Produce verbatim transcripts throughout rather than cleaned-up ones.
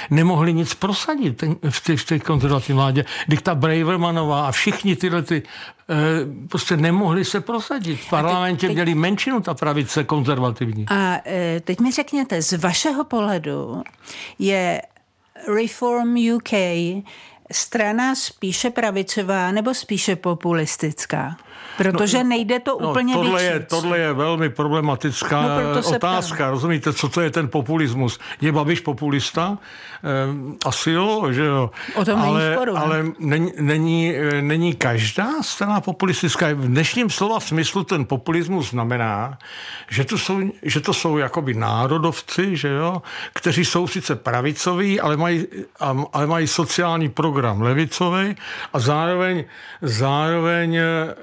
nemohli nic prosadit v té, v té konzervativní vládě. Dikta Bravermanová a všichni tyhle ty e, prostě nemohli se prosadit. V parlamentě teď, měli menšinu ta pravice konzervativní. A e, teď mi řekněte, z vašeho pohledu je Reform U K strana spíše pravicová nebo spíše populistická? Protože no, nejde to no, úplně tohle vyčít. je, tohle je velmi problematická no, otázka. Ptám. Rozumíte, co to je ten populismus? Je Babiš populista? Ehm, asi jo, že jo. O tom ale, není sporu, ale není, není, není každá strana populistická. V dnešním slova smyslu ten populismus znamená, že to jsou, že to jsou jakoby národovci, že jo, kteří jsou sice pravicoví, ale mají, ale mají sociální program levicový a zároveň, zároveň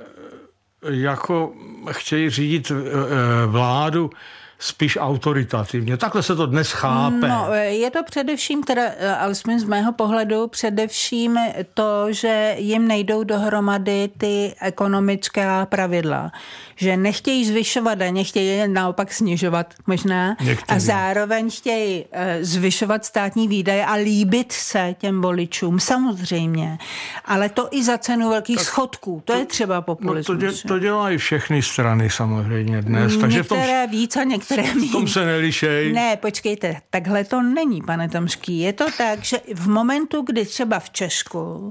jako chtějí řídit vládu spíš autoritativně. Takhle se to dnes chápe. No, je to především, teda, alespoň z mého pohledu, především to, že jim nejdou dohromady ty ekonomická pravidla. Že nechtějí zvyšovat daně, chtějí je naopak snižovat možná. Někteří. A zároveň chtějí zvyšovat státní výdaje a líbit se těm voličům, samozřejmě. Ale to i za cenu velkých tak schodků. To, to je třeba populismus. No to, dě, to dělají všechny strany samozřejmě dnes. Takže některé v tom, víc a některé méně. V tom se nelišej. Ne, počkejte, takhle to není, pane Tomský. Je to tak, že v momentu, kdy třeba v Česku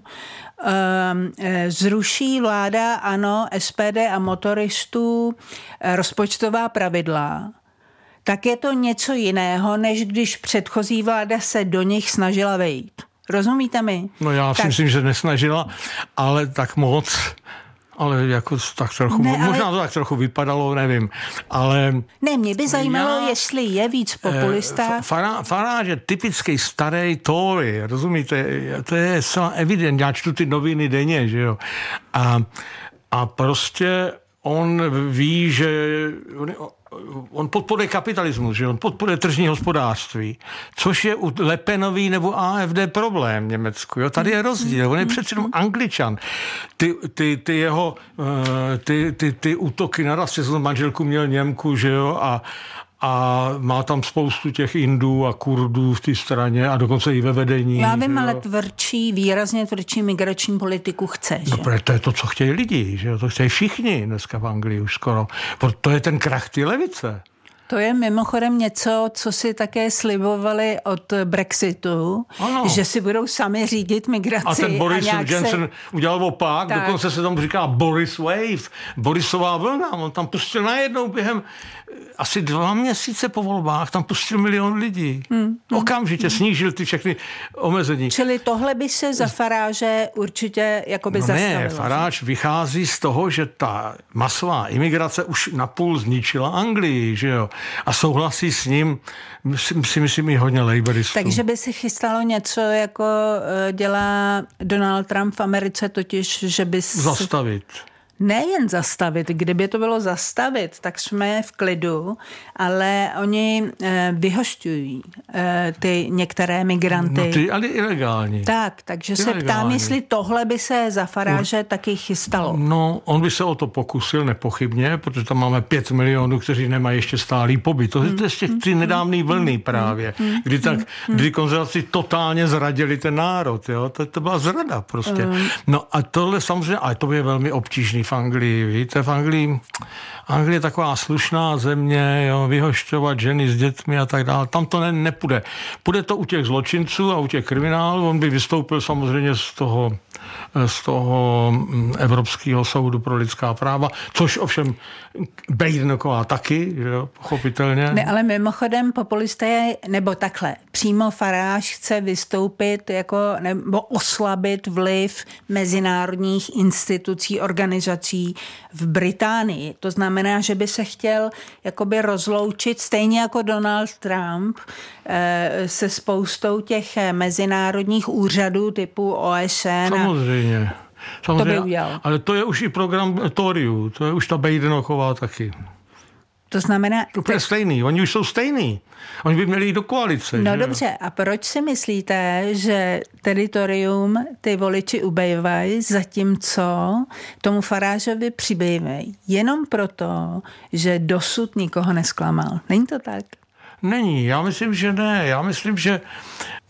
Um, zruší vláda, ano, S P D a motoristů rozpočtová pravidla, tak je to něco jiného, než když předchozí vláda se do nich snažila vejít. Rozumíte mi? No já si tak... myslím, že nesnažila, ale tak moc... Ale jako tak trochu, ne, ale... možná to tak trochu vypadalo, nevím, ale... Ne, mě by zajímalo, já, jestli je víc populista. Farage je typický starý Tory, rozumíte? To je zcela evident, já čtu ty noviny denně, že jo? A, a prostě on ví, že... On, on podporuje kapitalismus, že on podporuje tržní hospodářství, což je u Le Penový nebo A F D problém v Německu. Jo? Tady je rozdíl, on je přece jenom Angličan. Ty, ty, ty jeho ty, ty, ty útoky na rasismus, manželku měl Němku, že jo, a a má tam spoustu těch Indů a Kurdů v té straně a dokonce i ve vedení. Já vím, ale tvrdší, výrazně tvrdší migrační politiku chce, že? No, protože to je to, co chtějí lidi, že to chtějí všichni dneska v Anglii už skoro. To je ten krach té levice. To je mimochodem něco, co si také slibovali od Brexitu, ano. Že si budou sami řídit migraci. A ten Boris a Johnson se... udělal opak, tak. Dokonce se tomu říká Boris Wave, Borisová vlna. On tam pustil najednou během asi dva měsíce po volbách, tam pustil milion lidí. Hmm. Okamžitě hmm. snížil ty všechny omezení. Čili tohle by se za Farage určitě jakoby no zastavilo. Ne, Farage vychází z toho, že ta masová imigrace už napůl zničila Anglii, že jo? A souhlasí s ním, si myslím, i hodně labouristů. Takže by se chystalo něco, jako dělá Donald Trump v Americe, totiž, že by... Zastavit. Nejen zastavit, kdyby to bylo zastavit, tak jsme v klidu, ale oni e, vyhošťují e, ty některé migranty. No ty, ale ilegální. Tak, takže ilegální. Se ptám, jestli tohle by se za Farage no, taky chystalo. No, on by se o to pokusil nepochybně, protože tam máme pět milionů, kteří nemají ještě stálý pobyt. To je z těch ty nedávný vlny právě, kdy, tak, kdy konzervativci totálně zradili ten národ. Jo? To, to byla zrada prostě. No a tohle samozřejmě, ale to je velmi obtížný v Anglii, víte, v Anglii, Anglie je taková slušná země, jo, vyhošťovat ženy s dětmi a tak dále, tam to ne, nepůjde. Půjde to u těch zločinců a u těch kriminálů, on by vystoupil samozřejmě z toho, z toho Evropského soudu pro lidská práva, což ovšem Bidenová taky, že jo, pochopitelně. Ne, ale mimochodem populisté, nebo takhle, přímo Farage chce vystoupit jako, nebo oslabit vliv mezinárodních institucí, organizací v Británii. To znamená, že by se chtěl jakoby rozloučit, stejně jako Donald Trump, se spoustou těch mezinárodních úřadů typu O S N. Samozřejmě. Samozřejmě, to by udělal. Ale to je už i program Toryů, to je už ta Bidenová taky. To znamená... To je stejný, oni už jsou stejný. Oni by měli jít do koalice. No že? Dobře, a proč si myslíte, že teritorium ty voliči ubejvají, zatímco tomu Farageovi přibývají? Jenom proto, že dosud nikoho nesklamal. Není to tak? Není, já myslím, že ne. Já myslím, že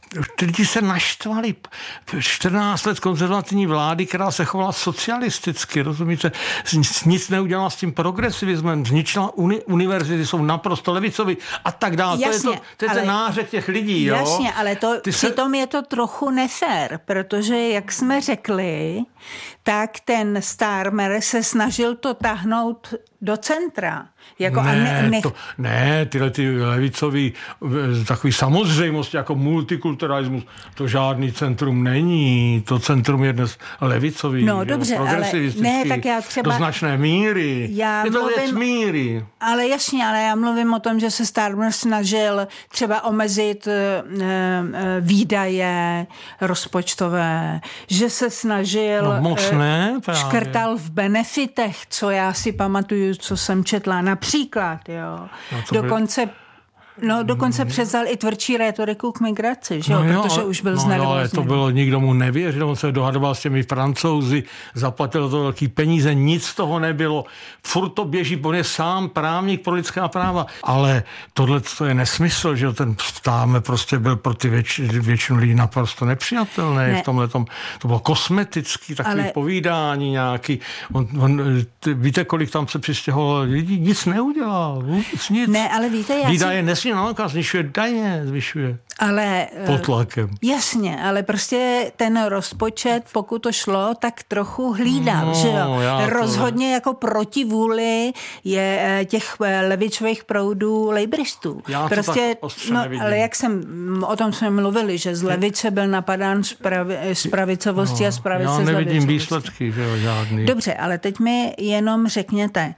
ty lidi se naštvali. čtrnáct let konzervativní vlády, která se chovala socialisticky, rozumíte? Nic neudělala s tím progresivismem, zničila uni, univerzity, jsou naprosto levicovi a tak dále. Jasně, to je, to, to je ten nářek těch lidí. Jo? Jasně, ale to, ty přitom se... je to trochu nefér, protože, jak jsme řekli, tak ten Starmer se snažil to tahnout do centra. Jako ne, a ne, ne... To, ne, tyhle ty levicový takový samozřejmosti jako multikulturalismus, to žádný centrum není. To centrum je dnes levicový, no, jo, dobře, progresivistický, ale ne, tak já třeba... do značné míry. Já je to mluvím, věc míry. Ale jasně, ale já mluvím o tom, že se Starmer snažil třeba omezit e, e, výdaje rozpočtové, že se snažil... No, moc ne, právě. Škrtal v benefitech, co já si pamatuju, co jsem četla. Například, jo. No, dokonce... By... No, dokonce převzal i tvrdší rétoriku k migraci, že jo? No jo, protože už byl no znervózněný. Ale to bylo, nikdo mu nevěřil, on se dohadoval s těmi Francouzi, zaplatil to velký peníze, nic z toho nebylo. Furt to běží, on je sám právník pro lidská práva. Ale tohle to je nesmysl, že ten Stáme prostě byl pro ty věč, většinu lidí naprosto nepřijatelný. Ne. V tomhletom, to bylo kosmetický takový ale... povídání nějaký. On, on, ty, víte, kolik tam se přistěhovalo lidí? Nic neudělal, vůbec nic. Ne, ale víte, já Výdaje si... Naopak zvyšuje daně, zvyšuje ale, pod tlakem. Jasně, ale prostě ten rozpočet, pokud to šlo, tak trochu hlídal, no, že jo? Rozhodně to... jako proti vůli je těch levičových proudů lejbristů. Já prostě, to tak no, nevidím. ale jak jsem, o tom jsme mluvili, že z levice byl napadán z, pravi, z pravicovosti no, a z pravice z levicovosti. Já nevidím výsledky, že jo, žádný. Dobře, ale teď mi jenom řekněte,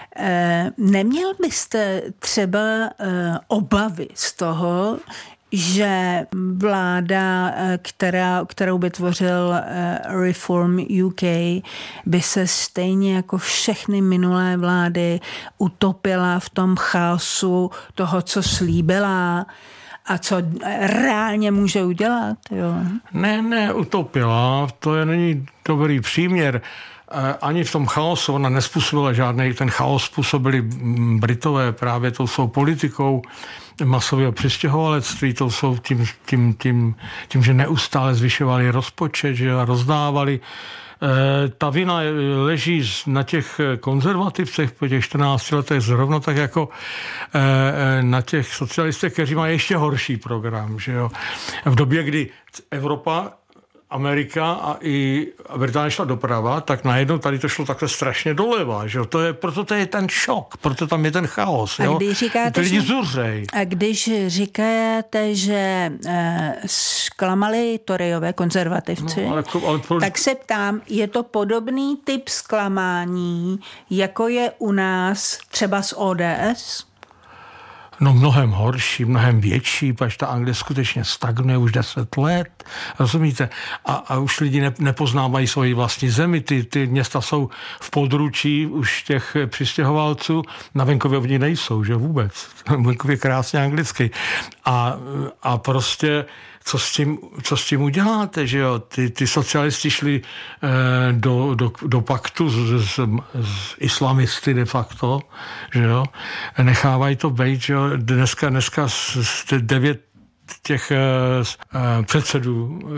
neměl byste třeba obavy z toho, že vláda, která, kterou by tvořil Reform U K, by se stejně jako všechny minulé vlády utopila v tom chaosu toho, co slíbila a co reálně může udělat? Jo? Ne, ne, utopila, to je není dobrý příměr. Ani v tom chaosu ona nespůsobila žádný, ten chaos způsobili Britové právě tou svou politikou masového přistěhovalectví, to jsou tím, tím, tím, tím, že neustále zvyšovali rozpočet, že rozdávali. Ta vina leží na těch konzervativcech po těch čtrnácti letech zrovna tak jako na těch socialistech, kteří mají ještě horší program. Že jo? V době, kdy Evropa, Amerika a i Británie šla doprava, tak najednou tady to šlo takhle strašně doleva. Že? To je, proto to je ten šok, proto tam je ten chaos. A jo? když říkáte, lidi že, zuřej. A když říkáte, že eh, zklamali Toryové konzervativci, no, ale, ale pro... tak se ptám, je to podobný typ zklamání, jako je u nás třeba z O D S? No mnohem horší, mnohem větší, protože ta Anglie skutečně stagnuje už deset let, rozumíte? A, a už lidi ne, nepoznávají svoji vlastní zemi, ty, ty města jsou v područí už těch přistěhovalců, na venkově oni nejsou, že vůbec. Venkově krásně anglicky. A, a prostě co s tím, co s tím uděláte, že jo? Ty, ty socialisti šli eh, do, do, do paktu s, s, s islamisty de facto, že jo? Nechávají to být, že jo? Dneska, dneska devět těch uh, předsedů uh,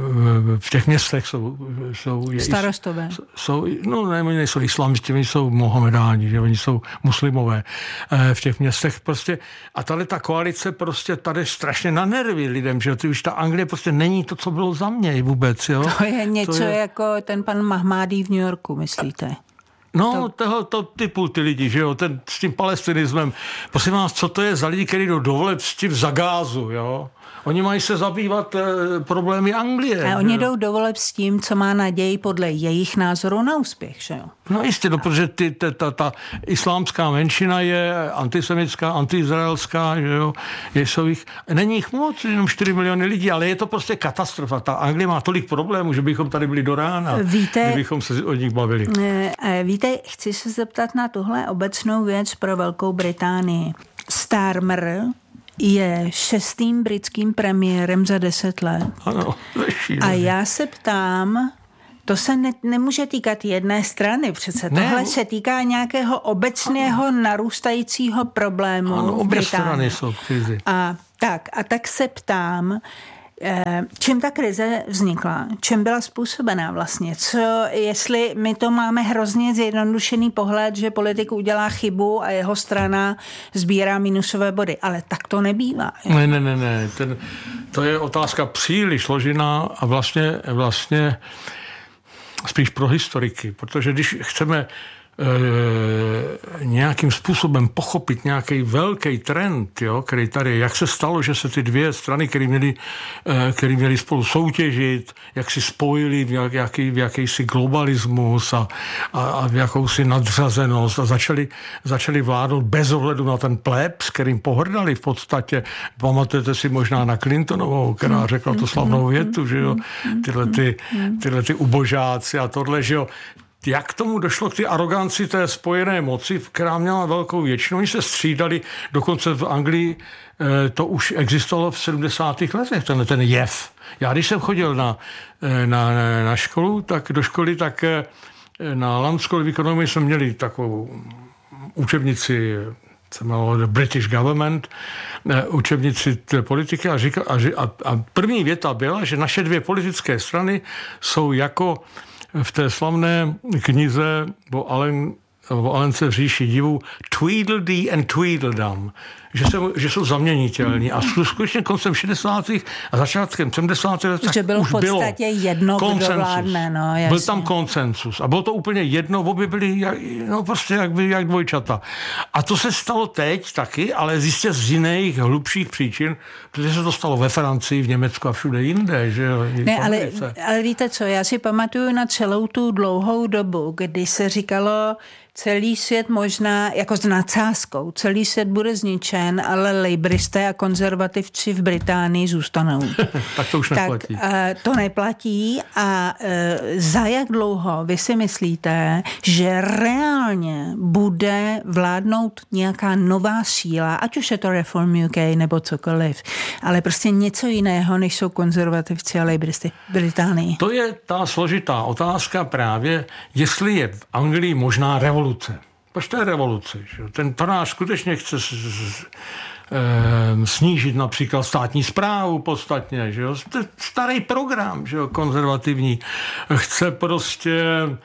v těch městech jsou... jsou starostové. Jsou, no ne, oni nejsou islamisti, oni jsou mohamedáni, že oni jsou muslimové uh, v těch městech prostě. A tady ta koalice prostě tady strašně na nervy lidem, že ty už ta Anglie prostě není to, co bylo za mě vůbec, jo. To je něco to je... jako ten pan Mahmádí v New Yorku, myslíte? No, tohoto typu ty lidi, že jo, ten s tím palestinismem. Prosím vás, co to je za lidi, kteří jdou do voleb s tím za gázu, jo? Oni mají se zabývat e, problémy Anglie. A oni jdou do voleb s tím, co má naději podle jejich názorů na úspěch, že jo? No jistě, no, protože ty, ta, ta, ta islámská menšina je antisemitská, antiizraelská, že jo, jsou jich, není jich moc, jenom čtyři miliony lidí, ale je to prostě katastrofa. Ta Anglie má tolik problémů, že bychom tady byli do rána, víte, kdybychom se o nich bavili. Víte, chci se zeptat na tuhle obecnou věc pro Velkou Británii. Starmer je šestým britským premiérem za deset let. Ano, a já se ptám, to se ne, nemůže týkat jedné strany přece. Ne. Tohle se týká nějakého obecného ano. narůstajícího problému ano, v Británii. Strany jsou v krizi. A tak, a tak se ptám, Čím ta krize vznikla? Čím byla způsobená vlastně? Co, jestli my to máme hrozně zjednodušený pohled, že politik udělá chybu a jeho strana sbírá minusové body, ale tak to nebývá. Ne, ne, ne, ne. Ten, to je otázka příliš složená a vlastně, vlastně spíš pro historiky, protože když chceme E, nějakým způsobem pochopit nějaký velký trend, jo, který tady, jak se stalo, že se ty dvě strany, které měly, e, který měly spolu soutěžit, jak si spojili v, jak, jaký, v jakýsi globalismus a, a, a v jakousi nadřazenost a začali, začali vládnout bez ohledu na ten pleb, s kterým pohrdali v podstatě. Pamatujete si možná na Clintonovou, která řekla tu slavnou větu, že jo, tyhle ty, tyhle ty ubožáci a tohle, že jo. Jak k tomu došlo k ty aroganci té spojené moci, která měla velkou většinu, oni se střídali, dokonce v Anglii to už existovalo v sedmdesátých letech, ten, ten jev. Já když jsem chodil na, na, na školu, tak do školy, tak na London School of Economics jsme měli takovou učebnici, se jmenovalo The British Government, učebnici politiky a, říkal, a, a první věta byla, že naše dvě politické strany jsou jako v té slavné knize o, Allen, o Allence v říši divů Tweedledee and Tweedledum, že, se, že jsou zaměnitelní. A skutečně koncem šedesátých a začátkem sedmdesátých let že bylo v podstatě jedno, kdo vládne. No, byl tam konsensus. A bylo to úplně jedno, obě byly jak, no, prostě jak, jak dvojčata. A to se stalo teď taky, ale zjistě z jiných hlubších příčin, protože se to stalo ve Francii, v Německu a všude jinde. Že ne, ale, ale víte co, já si pamatuju na celou tu dlouhou dobu, kdy se říkalo, celý svět možná, jako s nadsázkou, celý svět bude zničen, ale lejbristé a konzervativci v Británii zůstanou. Tak to už neplatí. Tak, uh, to neplatí a uh, za jak dlouho vy si myslíte, že reálně bude vládnout nějaká nová síla, ať už je to Reform U K nebo cokoliv, ale prostě něco jiného, než jsou konzervativci a lejbristy v Británii. To je ta složitá otázka právě, jestli je v Anglii možná revoluce. Proč to je revoluce? Že? Ten panář skutečně chce s, s, e, snížit například státní správu podstatně. Že? To je starý program, že? Konzervativní. Chce prostě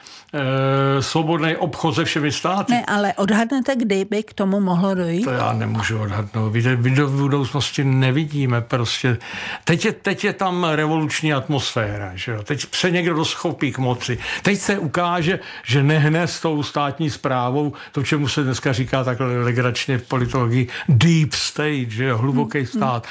e, svobodný obchod se všemi státy. Ne, ale odhadnete, kdy by k tomu mohlo dojít? To já nemůžu odhadnout. Víte, do budoucnosti nevidíme prostě. Teď je, teď je tam revoluční atmosféra. Že jo? Teď se někdo doschopí k moci. Teď se ukáže, že nehne s tou státní správou to, čemu se dneska říká takhle legračně v politologii deep state, že jo? Hluboký stát.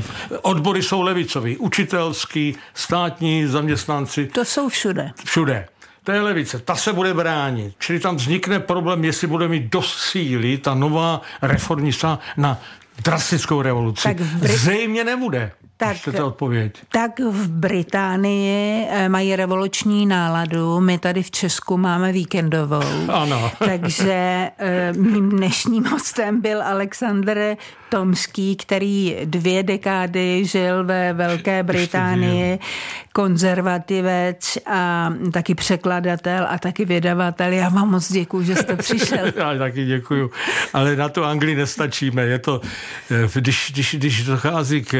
Odbory jsou levicový, učitelský, státní zaměstnanci. To jsou všude. Všude. To je levice, ta se bude bránit. Čili tam vznikne problém, jestli bude mít dost síly ta nová reformní strana na drastickou revoluci. Bri... Zřejmě nebude. Tak, odpověď. Tak v Británii mají revoluční náladu, my tady v Česku máme víkendovou. Ano. Takže mým dnešním hostem byl Alexandr Tomský, který dvě dekády žil ve Velké Británii, konzervativec a taky překladatel a taky vydavatel. Já vám moc děkuju, že jste přišel. Já taky děkuju. Ale na to Anglii nestačíme. Je to, když, když, když dochází k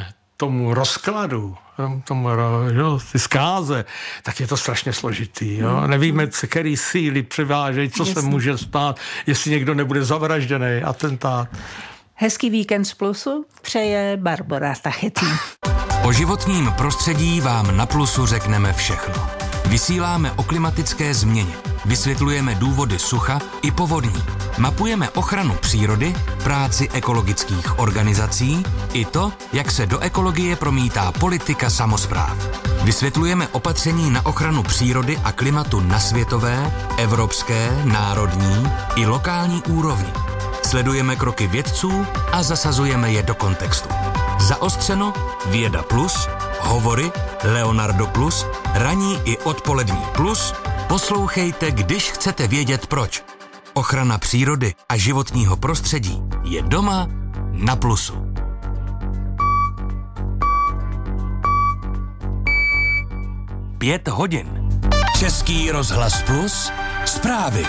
tomu rozkladu, tomu, jo, ty zkáze, tak je to strašně složitý. Jo? Nevíme, který síly převážejí, co Jasně. se může stát, jestli někdo nebude zavražděný, atentát. Hezký víkend z Plusu přeje Barbora Tachetý. O životním prostředí vám na Plusu řekneme všechno. Vysíláme o klimatické změně, vysvětlujeme důvody sucha i povodní, mapujeme ochranu přírody, práci ekologických organizací i to, jak se do ekologie promítá politika samospráv. Vysvětlujeme opatření na ochranu přírody a klimatu na světové, evropské, národní i lokální úrovni. Sledujeme kroky vědců a zasazujeme je do kontextu. Zaostřeno, Věda Plus, Hovory, Leonardo Plus, ranní i odpolední plus. Poslouchejte, když chcete vědět proč. Ochrana přírody a životního prostředí je doma na Plusu. Pět hodin. Český rozhlas Plus, zprávy.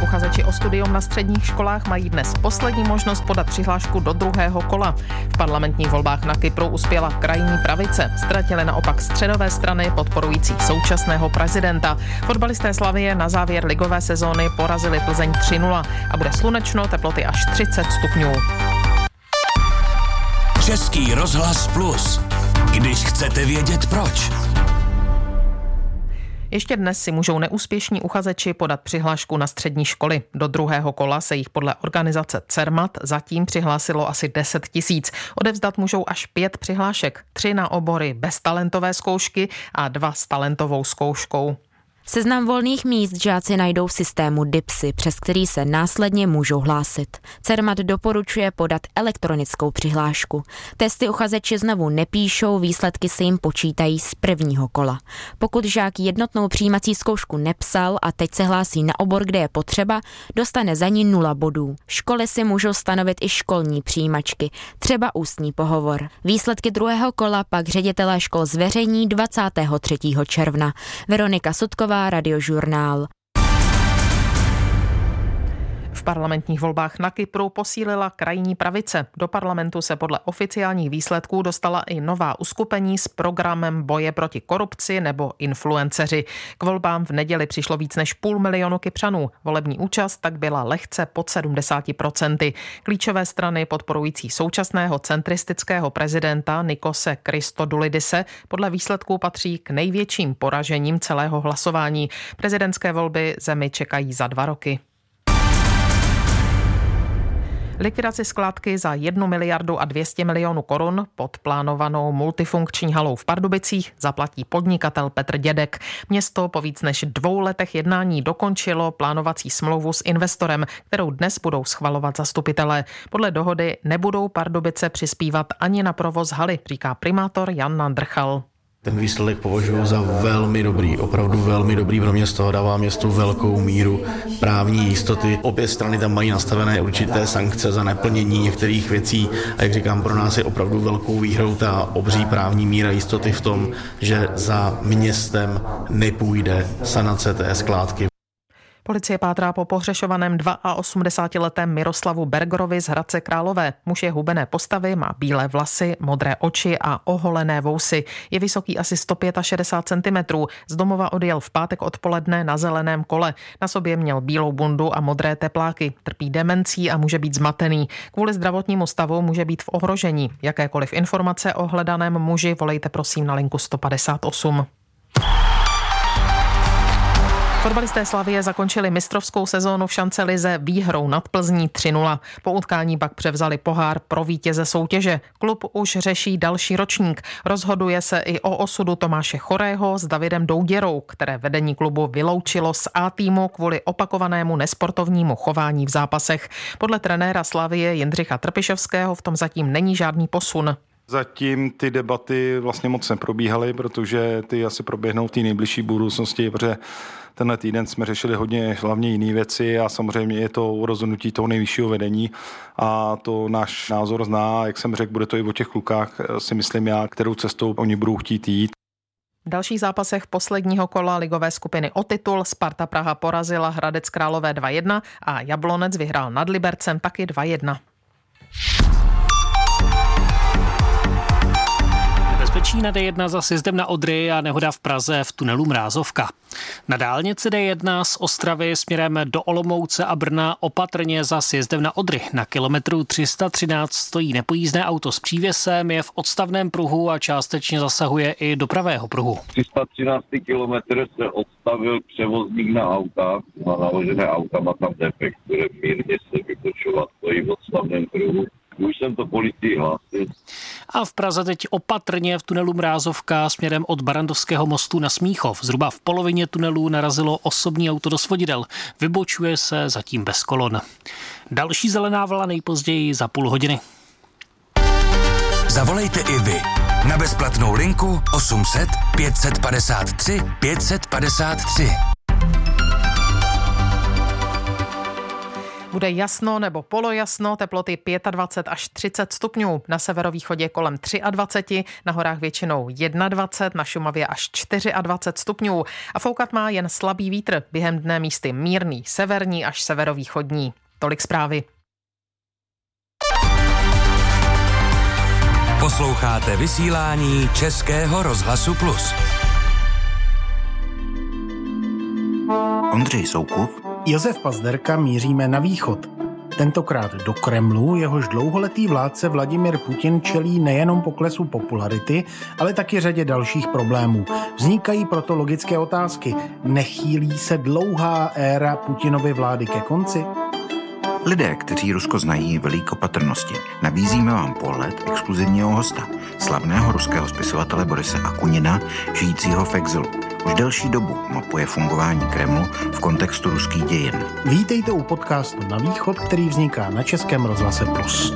Uchazeči o studium na středních školách mají dnes poslední možnost podat přihlášku do druhého kola. V parlamentních volbách na Kypru uspěla krajní pravice. Ztratily naopak středové strany podporující současného prezidenta. Fotbalisté Slavie na závěr ligové sezóny porazili Plzeň tři nula a bude slunečno, teploty až třicet stupňů. Český rozhlas Plus. Když chcete vědět proč. Ještě dnes si můžou neúspěšní uchazeči podat přihlášku na střední školy. Do druhého kola se jich podle organizace Cermat zatím přihlásilo asi deset tisíc. Odevzdat můžou až pět přihlášek. Tři na obory bez talentové zkoušky a dva s talentovou zkouškou. Seznam volných míst žáci najdou v systému DIPSy, přes který se následně můžou hlásit. Cermat doporučuje podat elektronickou přihlášku. Testy uchazeči znovu nepíšou, výsledky se jim počítají z prvního kola. Pokud žák jednotnou přijímací zkoušku nepsal a teď se hlásí na obor, kde je potřeba, dostane za ní nula bodů. Školy si můžou stanovit i školní přijímačky, třeba ústní pohovor. Výsledky druhého kola pak ředitelé škol zveřejní dvacátého třetího června. Veronika Sutková, Radiožurnál. V parlamentních volbách na Kypru posílila krajní pravice. Do parlamentu se podle oficiálních výsledků dostala i nová uskupení s programem boje proti korupci nebo influenceři. K volbám v neděli přišlo víc než půl milionu Kypřanů. Volební účast tak byla lehce pod sedmdesát procent. Klíčové strany podporující současného centristického prezidenta Nikose Christodoulidise podle výsledků patří k největším poražením celého hlasování. Prezidentské volby zemi čekají za dva roky. Likvidaci skládky za jednu miliardu a dvě stě milionů korun pod plánovanou multifunkční halou v Pardubicích zaplatí podnikatel Petr Dědek. Město po víc než dvou letech jednání dokončilo plánovací smlouvu s investorem, kterou dnes budou schvalovat zastupitelé. Podle dohody nebudou Pardubice přispívat ani na provoz haly, říká primátor Jan Nandrchal. Ten výsledek považuji za velmi dobrý, opravdu velmi dobrý pro město, dává městu velkou míru právní jistoty. Obě strany tam mají nastavené určité sankce za neplnění některých věcí a jak říkám, pro nás je opravdu velkou výhrou ta obří právní míra jistoty v tom, že za městem nepůjde sanace té skládky. Policie pátrá po pohřešovaném osmdesátiletém Miroslavu Bergerovi z Hradce Králové. Muž je hubené postavy, má bílé vlasy, modré oči a oholené vousy. Je vysoký asi sto šedesát pět centimetrů. Z domova odjel v pátek odpoledne na zeleném kole. Na sobě měl bílou bundu a modré tepláky. Trpí demencí a může být zmatený. Kvůli zdravotnímu stavu může být v ohrožení. Jakékoliv informace o hledaném muži volejte prosím na linku sto padesát osm. Fotbalisté Slavie zakončili mistrovskou sezónu v šancelize výhrou nad Plzní tři nula. Po utkání pak převzali pohár pro vítěze soutěže. Klub už řeší další ročník. Rozhoduje se i o osudu Tomáše Chorého s Davidem Douděrou, které vedení klubu vyloučilo z A týmu kvůli opakovanému nesportovnímu chování v zápasech. Podle trenéra Slavie Jindřicha Trpišovského v tom zatím není žádný posun. Zatím ty debaty vlastně moc neprobíhaly, protože ty asi proběhnou v té nejbližší budoucnosti, protože tenhle týden jsme řešili hodně hlavně jiné věci a samozřejmě je to rozhodnutí toho nejvyššího vedení a to náš názor zná, jak jsem řekl, bude to i o těch klukách, si myslím já, kterou cestou oni budou chtít jít. V dalších zápasech posledního kola ligové skupiny o titul Sparta Praha porazila Hradec Králové dva jedna a Jablonec vyhrál nad Libercem taky dva jedna. Bezpečí na D jedna za sjezdem na Odry a nehoda v Praze v tunelu Mrázovka. Na dálnici D jedna z Ostravy směrem do Olomouce a Brna opatrně za sjezdem na Odry. Na kilometru tři sta třináct stojí nepojízdné auto s přívěsem, je v odstavném pruhu a částečně zasahuje i do pravého pruhu. tři sta třináctý kilometr se odstavil převozník na auta, má naložené auta, má tam defekt, které mírně se vytočovat, stojí v odstavném pruhu. Už jsem to policii hlásil. A v Praze teď opatrně v tunelu Mrázovka směrem od Barandovského mostu na Smíchov. Zhruba v polovině tunelu narazilo osobní auto do svodidel. Vybočuje se zatím bez kolon. Další zelená vlna nejpozději za půl hodiny. Zavolejte i vy na bezplatnou linku osm set pět set padesát tři pět set padesát tři. Bude jasno nebo polojasno, teploty dvacet pět až třicet stupňů. Na severovýchodě kolem dvacet tři, na horách většinou dvacet jedna, na Šumavě až dvacet čtyři stupňů. A foukat má jen slabý vítr, během dne místy mírný, severní až severovýchodní. Tolik zprávy. Posloucháte vysílání Českého rozhlasu Plus. Ondřej Soukup, Josef Pazderka míříme na východ. Tentokrát do Kremlu, jehož dlouholetý vládce Vladimir Putin čelí nejenom poklesu popularity, ale taky řadě dalších problémů. Vznikají proto logické otázky. Nechýlí se dlouhá éra Putinovy vlády ke konci? Lidé, kteří Rusko znají, velí k opatrnosti. Nabízíme vám pohled exkluzivního hosta, slavného ruského spisovatele Borise Akunina, žijícího v exilu. Už delší dobu mapuje fungování Kremlu v kontextu ruských dějin. Vítejte u podcastu Na východ, který vzniká na Českém rozhlase Plus.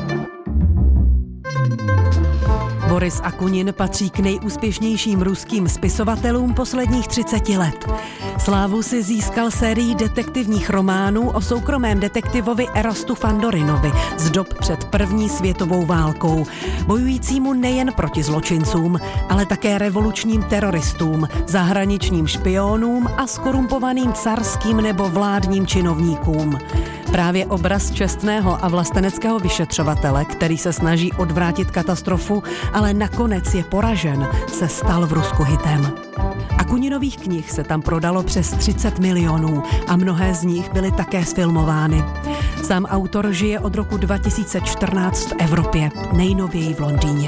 Boris Akunin patří k nejúspěšnějším ruským spisovatelům posledních třiceti let. Slávu si získal sérií detektivních románů o soukromém detektivovi Erastu Fandorinovi z dob před první světovou válkou, bojujícímu nejen proti zločincům, ale také revolučním teroristům, zahraničním špionům a skorumpovaným carským nebo vládním činovníkům. Právě obraz čestného a vlasteneckého vyšetřovatele, který se snaží odvrátit katastrofu, ale nakonec je poražen, se stal v Rusku hitem. Akuninových knih se tam prodalo přes třicet milionů a mnohé z nich byly také sfilmovány. Sám autor žije od roku dva tisíce čtrnáct v Evropě, nejnověji v Londýně.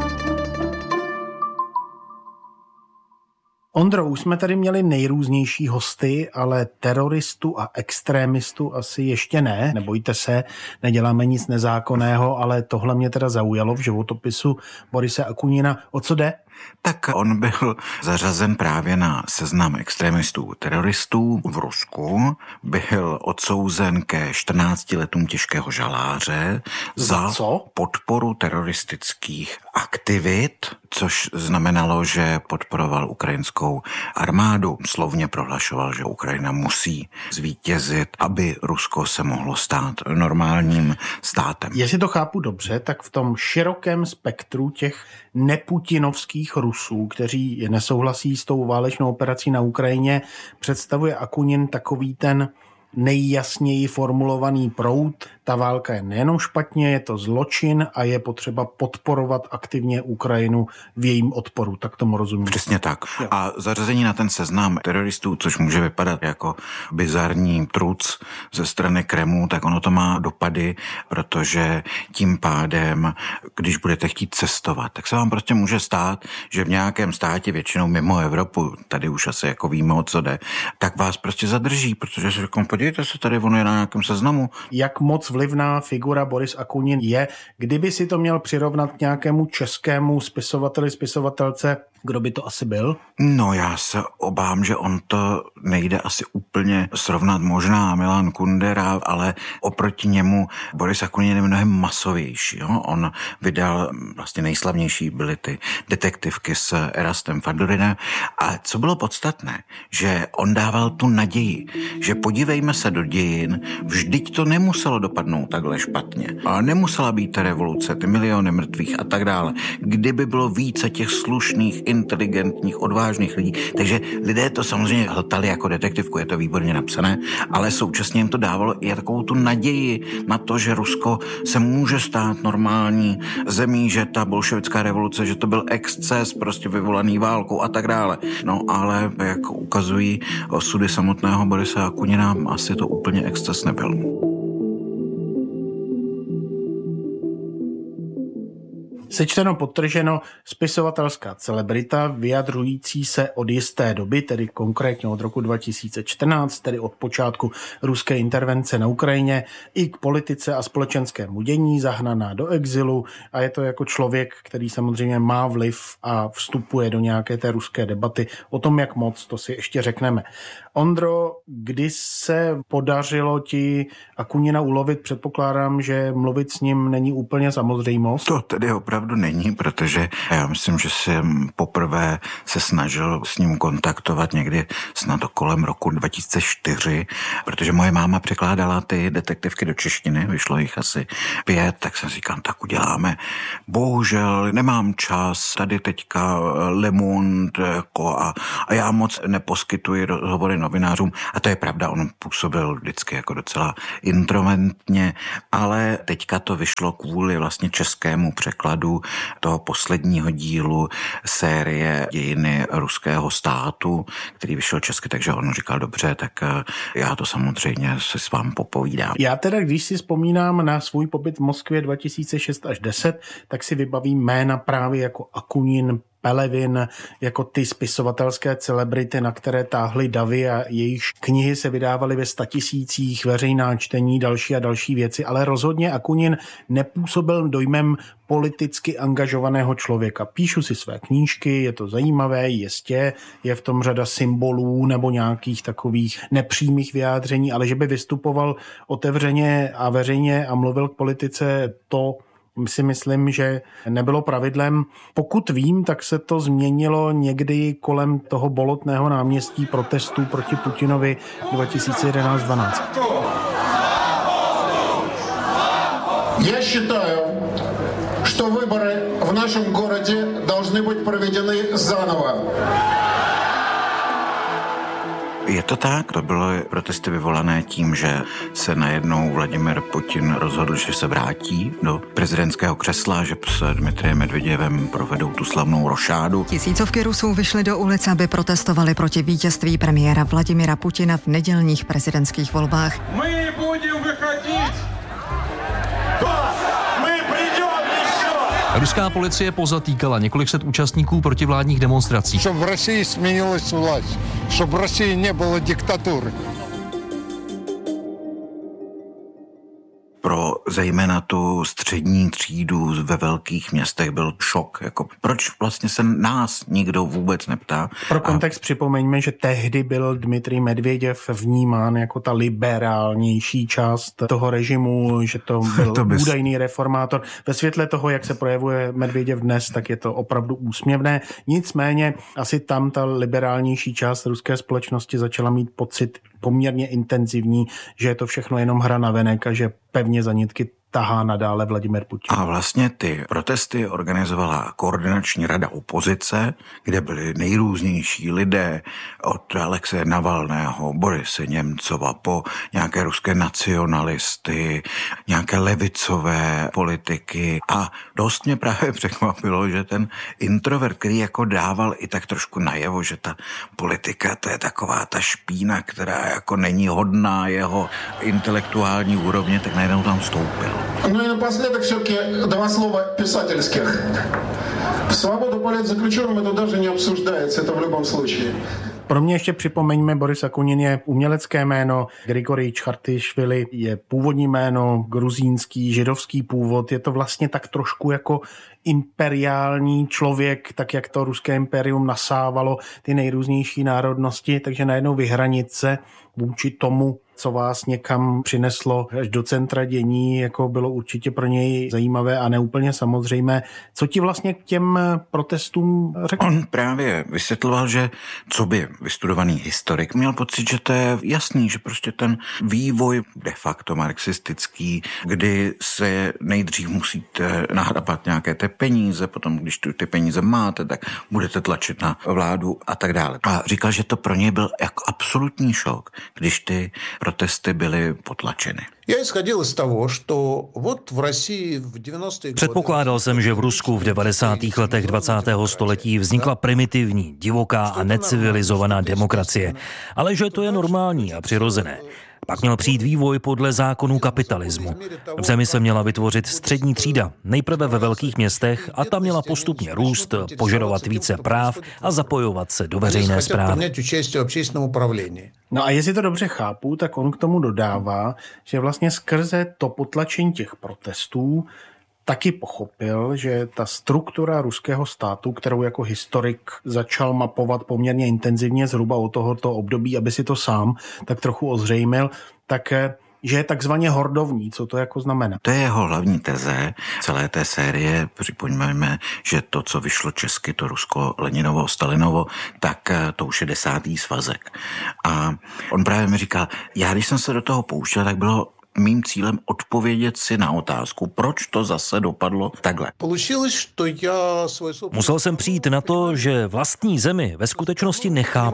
Ondro, už jsme tady měli nejrůznější hosty, ale teroristu a extrémistu asi ještě ne. Nebojte se, neděláme nic nezákonného, ale tohle mě teda zaujalo v životopisu Borise Akunina. O co jde? Tak on byl zařazen právě na seznam extremistů teroristů v Rusku, byl odsouzen ke čtrnácti letům těžkého žaláře za Co? podporu teroristických aktivit, což znamenalo, že podporoval ukrajinskou armádu. Slovně prohlašoval, že Ukrajina musí zvítězit, aby Rusko se mohlo stát normálním státem. Jestli to chápu dobře, tak v tom širokém spektru těch neputinovských Rusů, kteří nesouhlasí s tou válečnou operací na Ukrajině, představuje Akunin takový ten nejjasněji formulovaný proud. Ta válka je nejenom špatně, je to zločin a je potřeba podporovat aktivně Ukrajinu v jejím odporu. Tak tomu rozumím. Přesně tak. Jo. A zařazení na ten seznam teroristů, což může vypadat jako bizarní truc ze strany Kremlu, tak ono to má dopady, protože tím pádem, když budete chtít cestovat, tak se vám prostě může stát, že v nějakém státě, většinou mimo Evropu, tady už asi jako víme, o co jde, tak vás prostě zadrží, protože se řeknou, podívejte se, tady on je na nějakém seznamu. Jak moc vlivná figura Boris Akunin je, kdyby si to měl přirovnat k nějakému českému spisovateli, spisovatelce, kdo by to asi byl? No já se obávám, že on to nejde asi úplně srovnat, možná Milan Kundera, ale oproti němu Boris Akunin je mnohem masovější. Jo? On vydal, vlastně nejslavnější byly ty detektivky s Erastem Fandorinem. A co bylo podstatné, že on dával tu naději, že podívejme se do dějin, vždyť to nemuselo dopadnout takhle špatně. A nemusela být revoluce, ty miliony mrtvých a tak dále. Kdyby bylo více těch slušných, inteligentních, odvážných lidí. Takže lidé to samozřejmě hltali jako detektivku, je to výborně napsané, ale současně jim to dávalo i takovou tu naději na to, že Rusko se může stát normální zemí, že ta bolševická revoluce, že to byl exces prostě vyvolaný válkou a tak dále. No ale jak ukazují osudy samotného Borise Akunina, asi to úplně exces nebyl. Sečteno podtrženo, spisovatelská celebrita vyjadřující se od jisté doby, tedy konkrétně od roku dva tisíce čtrnáct, tedy od počátku ruské intervence na Ukrajině, i k politice a společenskému dění, zahnaná do exilu, a je to jako člověk, který samozřejmě má vliv a vstupuje do nějaké té ruské debaty. O tom, jak moc, to si ještě řekneme. Ondro, kdy se podařilo ti Akunina ulovit? Předpokládám, že mluvit s ním není úplně samozřejmost. To tedy opravdu opravdu není, protože já myslím, že jsem poprvé se snažil s ním kontaktovat někdy snad kolem roku dva tisíce čtyři, protože moje máma překládala ty detektivky do češtiny, vyšlo jich asi pět, tak jsem si říkal, tak uděláme. Bohužel nemám čas, tady teďka Le Monde jako a, a já moc neposkytuji rozhovory novinářům a to je pravda, on působil vždycky jako docela introvertně, ale teďka to vyšlo kvůli vlastně českému překladu toho posledního dílu série Dějiny ruského státu, který vyšel česky, takže on říkal, dobře, tak já to samozřejmě se s vám popovídám. Já teda, když si vzpomínám na svůj pobyt v Moskvě dva tisíce šest až deset, tak si vybavím jména právě jako Akunin, Pelevin, jako ty spisovatelské celebrity, na které táhly davy a jejichž knihy se vydávaly ve statisících, veřejná čtení, další a další věci, ale rozhodně Akunin nepůsobil dojmem politicky angažovaného člověka. Píšu si své knížky, je to zajímavé, jistě, je v tom řada symbolů nebo nějakých takových nepřímých vyjádření, ale že by vystupoval otevřeně a veřejně a mluvil k politice, to si myslím, že nebylo pravidlem. Pokud vím, tak se to změnilo někdy kolem toho Bolotného náměstí protestů proti Putinovi dva tisíce jedenáct dvanáct. Já считаю, что выборы в нашем городе должны быть проведены заново. Je to tak, to byly protesty vyvolané tím, že se najednou Vladimir Putin rozhodl, že se vrátí do prezidentského křesla, že s Dmitrijem Medvěděvem provedou tu slavnou rošádu. Tisícovky Rusů vyšly do ulic, aby protestovali proti vítězství premiéra Vladimira Putina v nedělních prezidentských volbách. My budeme vychodit! Ruská policie pozatýkala několik set účastníků protivládních demonstrací. Щоб в России сменилась власть, щоб в России не было диктатуры. Pro zejména tu střední třídu ve velkých městech byl šok. Jako, proč vlastně se nás nikdo vůbec neptá? Pro kontext a... připomeňme, že tehdy byl Dmitrij Medvěděv vnímán jako ta liberálnější část toho režimu, že to byl to bys... údajný reformátor. Ve světle toho, jak se projevuje Medvěděv dnes, tak je to opravdu úsměvné. Nicméně asi tam ta liberálnější část ruské společnosti začala mít pocit poměrně intenzivní, že je to všechno jenom hra na venek a že pevně za nitky tahá nadále Vladimir Putin. A vlastně ty protesty organizovala koordinační rada opozice, kde byli nejrůznější lidé od Alexeje Navalného, Borise Němcova po nějaké ruské nacionalisty, nějaké levicové politiky a dost mě právě překvapilo, že ten introvert, který jako dával i tak trošku najevo, že ta politika to je taková ta špína, která jako není hodná jeho intelektuální úrovně, tak najednou tam vstoupil. Ну и напоследок все-таки два слова писательских. Свобода политзаключенным это даже не обсуждается, это в любом случае. Pro mě ještě připomeňme, Boris Akunin je umělecké jméno, Grigorij Čchartyšvili je původní jméno, gruzínský, židovský původ, je to vlastně tak trošku jako imperiální člověk, tak jak to ruské imperium nasávalo ty nejrůznější národnosti, takže najednou vyhranit se vůči tomu, co vás někam přineslo až do centra dění, jako bylo určitě pro něj zajímavé a neúplně samozřejmé. Co ti vlastně k těm protestům řekl? On právě vysvětloval, že co by vystudovaný historik měl pocit, že to je jasný, že prostě ten vývoj de facto marxistický, kdy se nejdřív musíte nahrabat nějaké ty peníze, potom když tu ty peníze máte, tak budete tlačit na vládu a tak dále. A říkal, že to pro něj byl jako absolutní šok, když ty protesty byly potlačeny. Předpokládal jsem, že v Rusku v devadesátých letech dvacátého století vznikla primitivní, divoká a necivilizovaná demokracie, ale že to je normální a přirozené. Pak měl přijít vývoj podle zákonů kapitalismu. V zemi se měla vytvořit střední třída, nejprve ve velkých městech a ta měla postupně růst, požadovat více práv a zapojovat se do veřejné správy. No a jestli to dobře chápu, tak on k tomu dodává, že vlastně skrze to potlačení těch protestů taky pochopil, že ta struktura ruského státu, kterou jako historik začal mapovat poměrně intenzivně zhruba od tohoto období, aby si to sám tak trochu ozřejmil, tak že je takzvaně hordovní. Co to jako znamená? To je jeho hlavní teze celé té série. Připomeňme, že to, co vyšlo česky, to Rusko-Leninovo, Stalinovo, tak to už je desátý svazek. A on právě mi říkal, já když jsem se do toho pouštěl, tak bylo mým cílem odpovědět si na otázku, proč to zase dopadlo takhle. Musel jsem přijít na to, že vlastní zemi ve skutečnosti nechápu.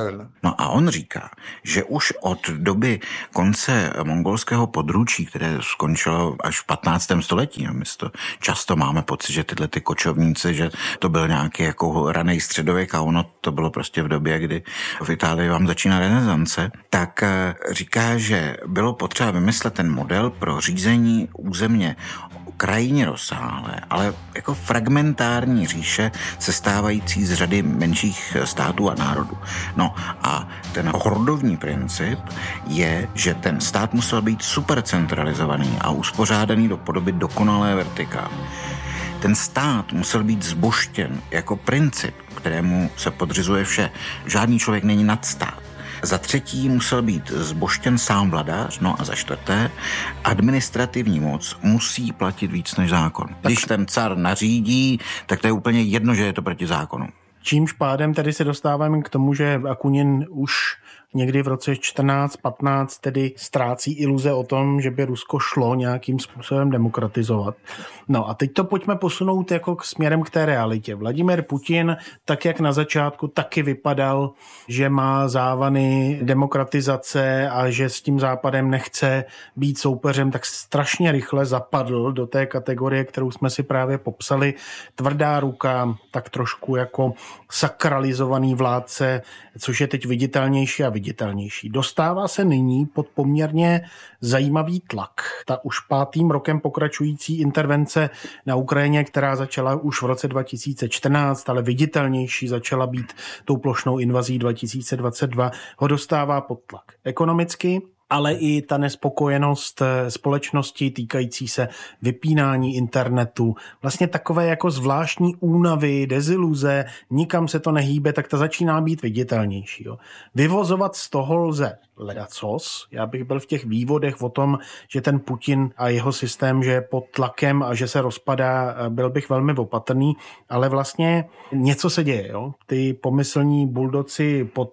No a on říká, že už od doby konce mongolského područí, které skončilo až v patnáctém století, my to často máme pocit, že tyhle ty kočovníci, že to byl nějaký jako raný středověk a ono to bylo prostě v době, kdy v Itálii vám začíná renesance, tak říká, že bylo potřeba vymyslet ten model pro řízení územně krajně rozsáhlé, ale jako fragmentární říše sestávající z řady menších států a národů. No a ten hordovní princip je, že ten stát musel být supercentralizovaný a uspořádaný do podoby dokonalé vertikály. Ten stát musel být zboštěn jako princip, kterému se podřizuje vše. Žádný člověk není nadstát. Za třetí musel být zboštěn sám vladař, no a za čtvrté administrativní moc musí platit víc než zákon. Když ten car nařídí, tak to je úplně jedno, že je to proti zákonu. Čímž pádem tedy se dostáváme k tomu, že Akunin už někdy v roce čtrnáct patnáct tedy ztrácí iluze o tom, že by Rusko šlo nějakým způsobem demokratizovat. No a teď to pojďme posunout jako k směrem k té realitě. Vladimir Putin, tak jak na začátku taky vypadal, že má závany demokratizace a že s tím Západem nechce být soupeřem, tak strašně rychle zapadl do té kategorie, kterou jsme si právě popsali. Tvrdá ruka, tak trošku jako sakralizovaný vládce, což je teď viditelnější a viditelnější. Dostává se nyní pod poměrně zajímavý tlak. Ta už pátým rokem pokračující intervence na Ukrajině, která začala už v roce dva tisíce čtrnáct, ale viditelnější začala být tou plošnou invazí dva tisíce dvacet dva, ho dostává pod tlak. Ekonomicky, ale i ta nespokojenost společnosti týkající se vypínání internetu, vlastně takové jako zvláštní únavy, deziluze, nikam se to nehýbe, tak ta začíná být viditelnější. Jo. Vyvozovat z toho lze ledacos. Já bych byl v těch vývodech o tom, že ten Putin a jeho systém, že je pod tlakem a že se rozpadá, byl bych velmi opatrný, ale vlastně něco se děje. Jo. Ty pomyslní buldoci pod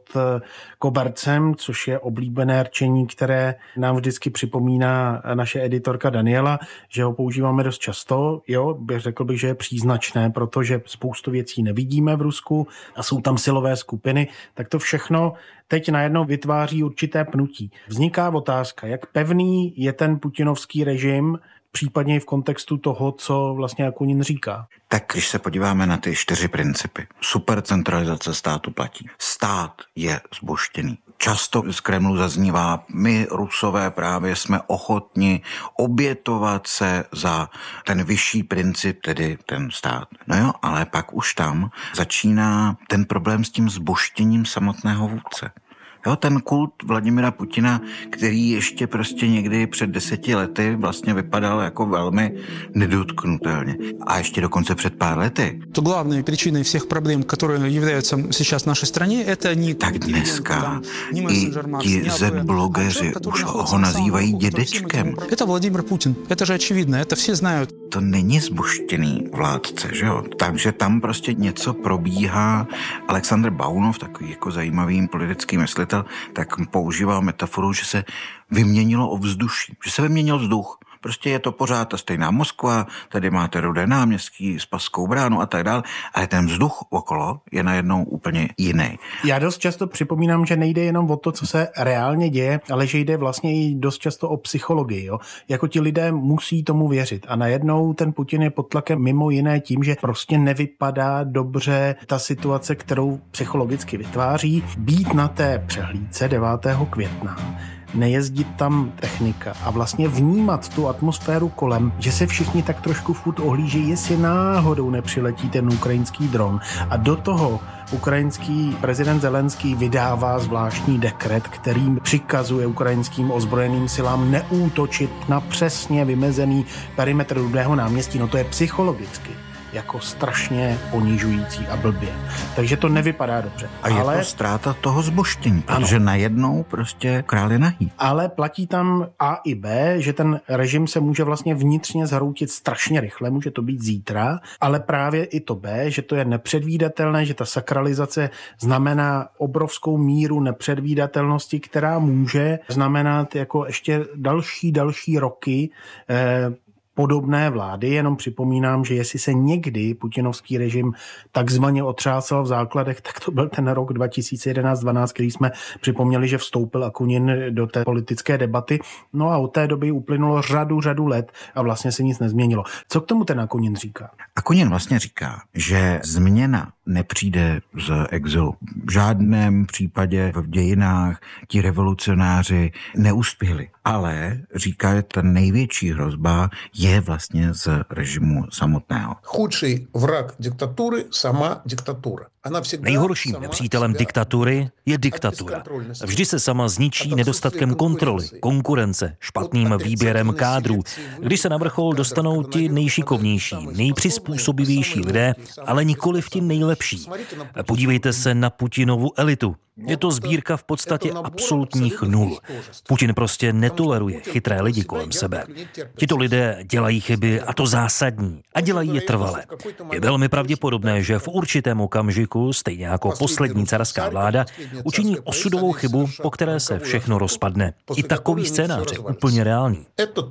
kobercem, což je oblíbené rčení, které nám vždycky připomíná naše editorka Daniela, že ho používáme dost často. Jo, bych řekl bych, že je příznačné, protože spoustu věcí nevidíme v Rusku a jsou tam silové skupiny, tak to všechno teď najednou vytváří určité pnutí. Vzniká otázka, jak pevný je ten putinovský režim, případně i v kontextu toho, co vlastně Akunin říká. Tak když se podíváme na ty čtyři principy. Supercentralizace státu platí. Stát je zboštěný. Často z Kremlu zaznívá, my Rusové právě jsme ochotni obětovat se za ten vyšší princip, tedy ten stát. No jo, ale pak už tam začíná ten problém s tím zboštěním samotného vůdce. Jo, ten kult Vladimira Putina, který ještě prostě někdy před deseti lety vlastně vypadal jako velmi nedotknutelně. A ještě dokonce před pár lety. To hlavní příčinou všech problémů, které являются сейчас в нашей стране, это не... Tak dneska i ti Z-blogeři už ho nazývají dědečkem. Это Владимир Путин, это же очевидно, это все знают. To není zboštěný vládce, že jo? Takže tam prostě něco probíhá. Alexandr Baunov, takový jako zajímavý politický myslitel, tak používal metaforu, že se vyměnilo ovzduší, že se vyměnil vzduch. Prostě je to pořád ta stejná Moskva, tady máte Rudé náměstí, Spasskou bránu a tak dále, ale ten vzduch okolo je najednou úplně jiný. Já dost často připomínám, že nejde jenom o to, co se reálně děje, ale že jde vlastně i dost často o psychologii. Jo? Jako ti lidé musí tomu věřit a najednou ten Putin je pod tlakem mimo jiné tím, že prostě nevypadá dobře ta situace, kterou psychologicky vytváří. Být na té přehlídce devátého května, nejezdit tam technika a vlastně vnímat tu atmosféru kolem, že se všichni tak trošku furt ohlíží, jestli náhodou nepřiletí ten ukrajinský dron. A do toho ukrajinský prezident Zelenský vydává zvláštní dekret, kterým přikazuje ukrajinským ozbrojeným silám neútočit na přesně vymezený perimetr Rudého náměstí. No to je psychologicky jako strašně ponižující a blbě. Takže to nevypadá dobře. A je ale... to ztráta toho zbožtění, protože najednou prostě král je nahý. Ale platí tam A i B, že ten režim se může vlastně vnitřně zhroutit strašně rychle, může to být zítra, ale právě i to B, že to je nepředvídatelné, že ta sakralizace znamená obrovskou míru nepředvídatelnosti, která může znamenat jako ještě další, další roky eh, podobné vlády. Jenom připomínám, že jestli se někdy putinovský režim takzvaně otřásal v základech, tak to byl ten rok dva tisíce jedenáct dvanáct, který jsme připomněli, že vstoupil Akunin do té politické debaty. No a od té doby uplynulo řadu, řadu let a vlastně se nic nezměnilo. Co k tomu ten Akunin říká? Akunin vlastně říká, že změna nepřijde z exilu. V žádném případě v dějinách ti revolucionáři neuspěli. Ale říká, že ta největší hrozba je vlastně z režimu samotného. Chudší vrah diktatury, sama diktatura. Nejhorším nepřítelem diktatury je diktatura. Vždy se sama zničí nedostatkem kontroly, konkurence, špatným výběrem kádrů, když se na vrchol dostanou ti nejšikovnější, nejpřizpůsobivější lidé, ale nikoliv ti nejlepší. Podívejte se na Putinovu elitu. Je to sbírka v podstatě absolutních nul. Putin prostě netoleruje chytré lidi kolem sebe. Tito lidé dělají chyby a to zásadní a dělají je trvale. Je velmi pravděpodobné, že v určitém okamžiku, stejně jako poslední carská vláda, učiní osudovou chybu, po které se všechno rozpadne. I takový scénář je úplně reálný.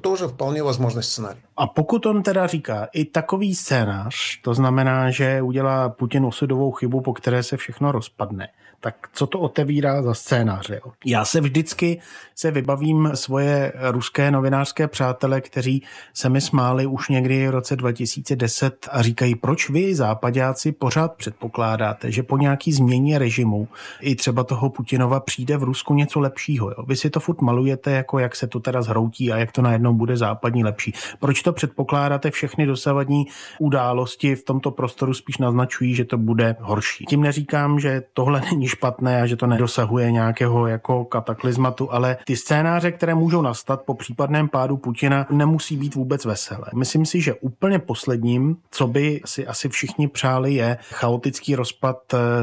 A pokud on teda říká i takový scénář, to znamená, že udělá Putin osudovou chybu, po které se všechno rozpadne, tak co to otevírá za scénáře? Já se vždycky se vybavím svoje ruské novinářské přátele, kteří se mi smáli už někdy v roce dva tisíce deset a říkají, proč vy západáci pořád předpokládáte, že po nějaký změně režimu i třeba toho Putinova přijde v Rusku něco lepšího. Jo? Vy si to furt malujete, jako jak se to teda zhroutí a jak to najednou bude západní lepší. Proč to předpokládáte? Všechny dosavadní události v tomto prostoru spíš naznačují, že to bude horší. Tím neříkám, že tohle není špatné a že to nedosahuje nějakého jako kataklizmatu, ale ty scénáře, které můžou nastat po případném pádu Putina, nemusí být vůbec veselé. Myslím si, že úplně posledním, co by si asi všichni přáli, je chaotický rozpad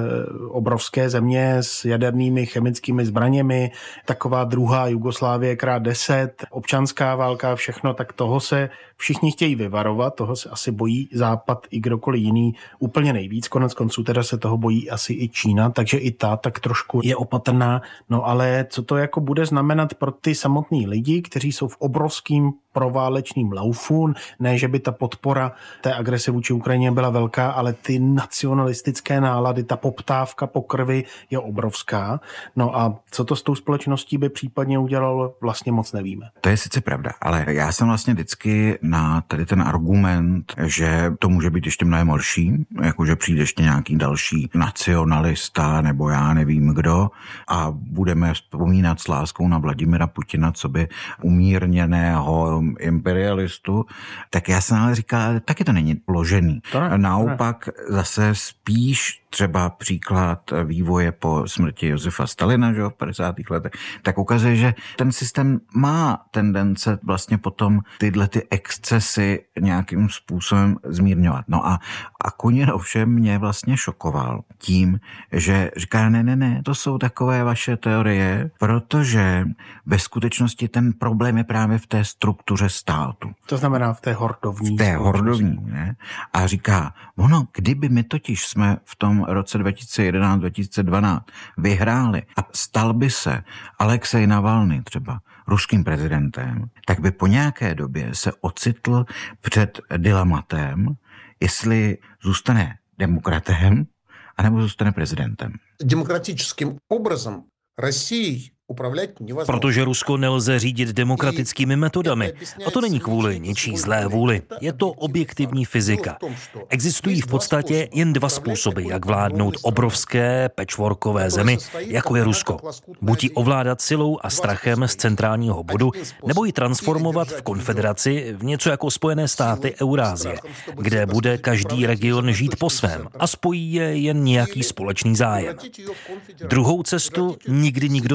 obrovské země s jadernými chemickými zbraněmi, taková druhá Jugoslávie krát deset, občanská válka, všechno, tak toho se všichni chtějí vyvarovat, toho se asi bojí Západ i kdokoliv jiný úplně nejvíc, konec konců teda se toho bojí asi i Čína, takže i ta tak trošku je opatrná, no ale co to jako bude znamenat pro ty samotný lidi, kteří jsou v obrovským proválečným laufu, ne, že by ta podpora té agrese vůči Ukrajině byla velká, ale ty nacionalistické nálady, ta poptávka po krvi je obrovská. No a co to s tou společností by případně udělalo, vlastně moc nevíme. To je sice pravda, ale já jsem vlastně vždycky na tady ten argument, že to může být ještě mnohem horší, jakože přijde ještě nějaký další nacionalista nebo já nevím kdo a budeme vzpomínat s láskou na Vladimira Putina, co by umírněného imperialistu, tak já jsem ale říkal, taky to není vložený. To ne, Naopak to ne. Zase spíš třeba příklad vývoje po smrti Josefa Stalina, že v padesátých letech, tak ukazuje, že ten systém má tendence vlastně potom tyhle ty excesy nějakým způsobem zmírňovat. No a Akunin ovšem mě vlastně šokoval tím, že říká, ne, ne, ne, to jsou takové vaše teorie, protože ve skutečnosti ten problém je právě v té struktuře státu. To znamená v té hordovní. V té hordovní, ne? A říká, ono, kdyby my totiž jsme v tom roce dva tisíce jedenáct dva tisíce dvanáct vyhráli a stal by se Alexej Navalny třeba ruským prezidentem, tak by po nějaké době se ocitl před dilematem, jestli zůstane demokratem, anebo zůstane prezidentem. Demokratickým obrazem Россией Protože Rusko nelze řídit demokratickými metodami. A to není kvůli něčí zlé vůli. Je to objektivní fyzika. Existují v podstatě jen dva způsoby, jak vládnout obrovské patchworkové zemi, jako je Rusko. Buď ji ovládat silou a strachem z centrálního bodu, nebo ji transformovat v konfederaci v něco jako Spojené státy Eurázie, kde bude každý region žít po svém a spojí je jen nějaký společný zájem. Druhou cestu nikdy nikdo doopravdy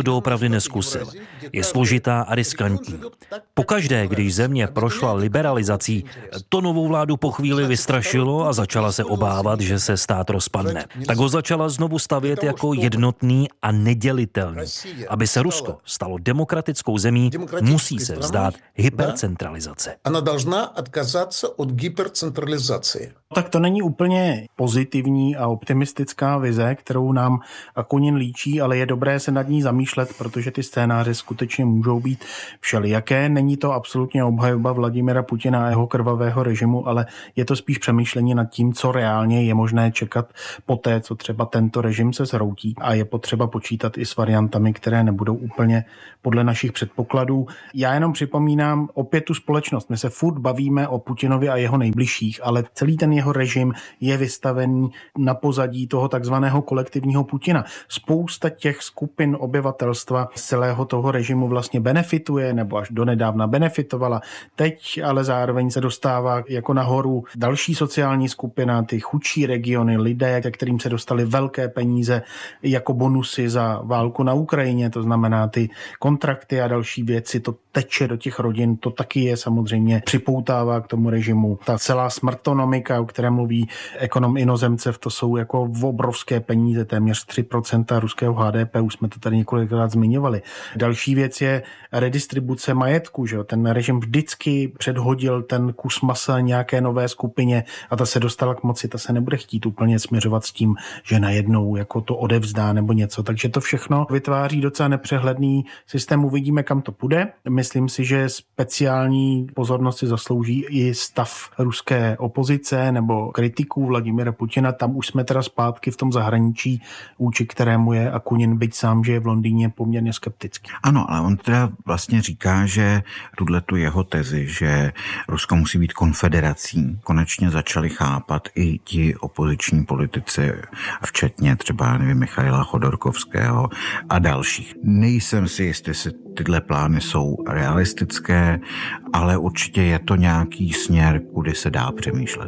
nikdy neskusil. Je složitá a riskantní. Pokaždé, když země prošla liberalizací, to novou vládu po chvíli vystrašilo a začala se obávat, že se stát rozpadne. Tak ho začala znovu stavět jako jednotný a nedělitelný. Aby se Rusko stalo demokratickou zemí, musí se vzdát hypercentralizace. Ona должна отказаться od hypercentralizace. Tak to není úplně pozitivní a optimistická vize, kterou nám Akunin líčí, ale je dobré se nad ní zamýšlet, protože ty scénáře skutečně můžou být všelijaké. Není to absolutně obhajoba Vladimira Putina a jeho krvavého režimu, ale je to spíš přemýšlení nad tím, co reálně je možné čekat po té, co třeba tento režim se zhroutí, a je potřeba počítat i s variantami, které nebudou úplně podle našich předpokladů. Já jenom připomínám opět tu společnost. My se furt bavíme o Putinovi a jeho nejbližších, ale celý ten jeho režim je vystavený na pozadí toho takzvaného kolektivního Putina. Spousta těch skupin obyvatelstva z celého toho režimu vlastně benefituje, nebo až donedávna benefitovala. Teď ale zároveň se dostává jako nahoru další sociální skupina, ty chudší regiony, lidé, ke kterým se dostaly velké peníze jako bonusy za válku na Ukrajině, to znamená ty kontrakty a další věci, to teče do těch rodin, to taky je samozřejmě připoutává k tomu režimu. Ta celá smrtonomika, o které mluví ekonom Inozemcev, to jsou jako obrovské peníze, téměř tři procenta ruského H D P, už jsme to tady několikrát zmiňovali. Další věc je redistribuce majetku, že jo? Ten režim vždycky předhodil ten kus masa nějaké nové skupině a ta se dostala k moci, ta se nebude chtít úplně směřovat s tím, že najednou jako to odevzdá nebo něco, takže to všechno vytváří docela nepřehledný systém, uvidíme, kam to půjde. Myslím si, že speciální pozornost si zaslouží i stav ruské opozice nebo kritiků Vladimira Putina. Tam už jsme teda zpátky v tom zahraničí, vůči kterému je Akunin, byť sám, že je v Londýně poměrně skeptický. Ano, ale on teda vlastně říká, že tuto jeho tezi, že Rusko musí být konfederací, konečně začali chápat i ti opoziční politici, včetně třeba, nevím, Michaila Chodorkovského a dalších. Nejsem si jistý, jestli tyhle plány jsou realistické, ale určitě je to nějaký směr, kudy se dá přemýšlet.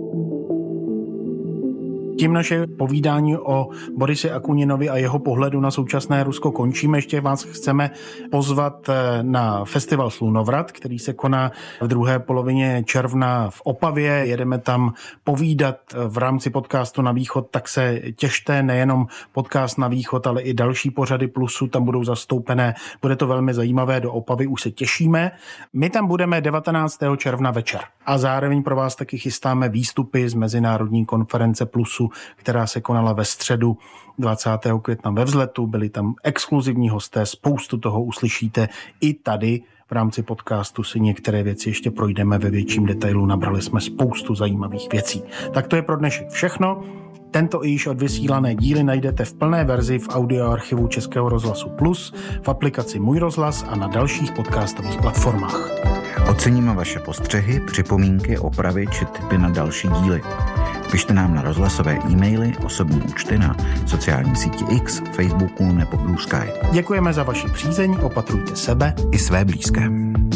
Tím naše povídání o Borise Akuninovi a jeho pohledu na současné Rusko končíme. Ještě vás chceme pozvat na festival Slunovrat, který se koná v druhé polovině června v Opavě. Jedeme tam povídat v rámci podcastu Na východ, tak se těšte, nejenom podcast Na východ, ale i další pořady Plusu tam budou zastoupené. Bude to velmi zajímavé, do Opavy už se těšíme. My tam budeme devatenáctého června večer a zároveň pro vás taky chystáme výstupy z mezinárodní konference Plusu, která se konala ve středu dvacátého května ve Vzletu. Byli tam exkluzivní hosté, spoustu toho uslyšíte i tady. V rámci podcastu si některé věci ještě projdeme ve větším detailu. Nabrali jsme spoustu zajímavých věcí. Tak to je pro dnešek všechno. Tento i již odvysílané díly najdete v plné verzi v audioarchivu Českého rozhlasu Plus, v aplikaci Můj rozhlas a na dalších podcastových platformách. Oceníme vaše postřehy, připomínky, opravy či tipy na další díly. Pište nám na rozhlasové e-maily, osobní účty na sociální síti X, Facebooku nebo Blue Sky. Děkujeme za vaši přízeň, opatrujte sebe i své blízké.